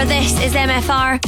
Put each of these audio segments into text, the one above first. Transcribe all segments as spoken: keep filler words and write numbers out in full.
This is M F R.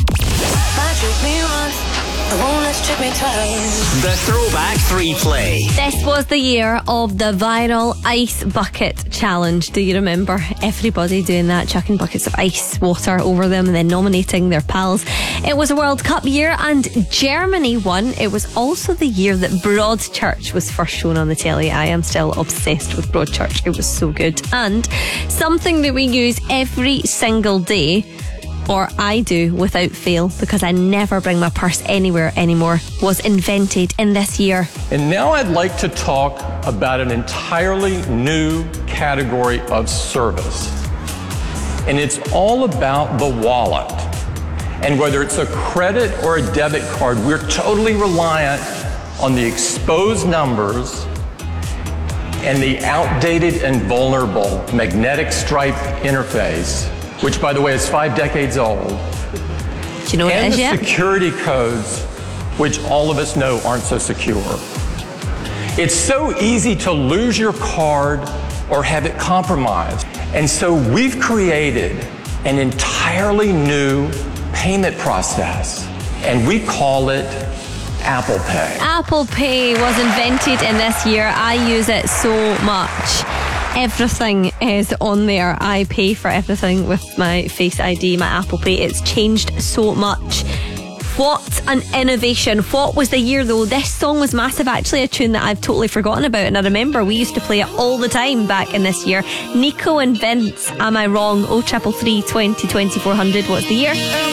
The Throwback three Play. This was the year of the viral Ice Bucket Challenge. Do you remember everybody doing that, chucking buckets of ice water over them and then nominating their pals? It was a World Cup year and Germany won. It was also the year that Broadchurch was first shown on the telly. I am still obsessed with Broadchurch. It was so good. And something that we use every single day, or I do without fail, because I never bring my purse anywhere anymore, was invented in this year. And now I'd like to talk about an entirely new category of service. And it's all about the wallet. And whether it's a credit or a debit card, we're totally reliant on the exposed numbers and the outdated and vulnerable magnetic stripe interface, which, by the way, is five decades old. Do you know what and it is the yet? security codes, which all of us know aren't so secure. It's so easy to lose your card or have it compromised. And so we've created an entirely new payment process, and we call it Apple Pay. Apple Pay was invented in this year. I use it so much. Everything is on there. I pay for everything with my Face I D, my Apple Pay. It's changed so much. What an innovation. What was the year though? This song was massive, actually, a tune that I've totally forgotten about, and I remember we used to play it all the time back in this year. Nico and Vince, Am I Wrong? oh triple three, twenty, twenty-four hundred. What's the year?